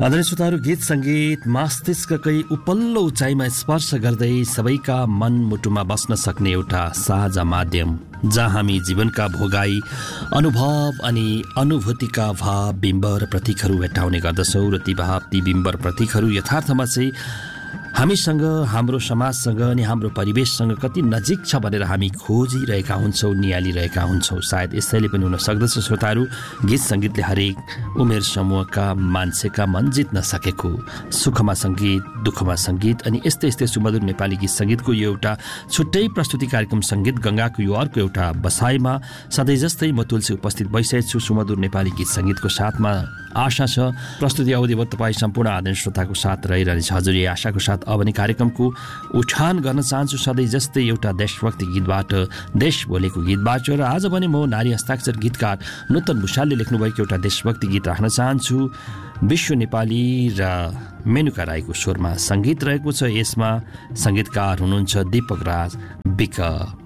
आदरणीय श्रोताहरू, गीत सङ्गीत मस्तिष्ककै उपल्लो उचाइमा स्पर्श गर्दै सबैका मन मुटुमा बस्न सक्ने एउटा साझा माध्यम, जहाँ हामी जीवनका भोगाई, अनुभव अनि अनुभूतिका भाव, बिम्ब र प्रतीकहरू भेट्टाउने गर्दछौँ। र ती भाव, ती बिम्ब र प्रतीकहरू यथार्थमा चाहिँ हामीसँग, हाम्रो समाजसँग अनि हाम्रो परिवेशसँग कति नजिक छ भनेर हामी खोजिरहेका हुन्छौँ, निहालिरहेका हुन्छौँ। सायद यसैले पनि हुन सक्दछ श्रोताहरू, गीत सङ्गीतले हरेक उमेर समूहका मान्छेका मन जित्न सकेको। सुखमा सङ्गीत, दुःखमा सङ्गीत अनि यस्तै यस्तै सुमधुर नेपाली गीत सङ्गीतको यो एउटा छुट्टै प्रस्तुति कार्यक्रम सङ्गीत गङ्गाको यो अर्को एउटा बसाइमा सधैँ जस्तै म तुलसी उपस्थित भइसकेको छु सुमधुर नेपाली गीत सङ्गीतको साथमा। आशा छ प्रस्तुति अवधिभर तपाईँ सम्पूर्ण आदरणीय श्रोताको साथ रहिरहनेछ। हजुर, यो आशाको साथ अब पनि कार्यक्रमको उठान गर्न चाहन्छु सधैँ जस्तै एउटा देशभक्ति गीतबाट, देश बोलेको गीतबाट। र आज पनि म नारी हस्ताक्षर गीतकार नूतन भुषालले लेख्नुभएको एउटा देशभक्ति गीत राख्न चाहन्छु। विश्व नेपाली र मेनुका राईको स्वरमा सङ्गीत रहेको छ। यसमा सङ्गीतकार हुनुहुन्छ दीपक राज विक।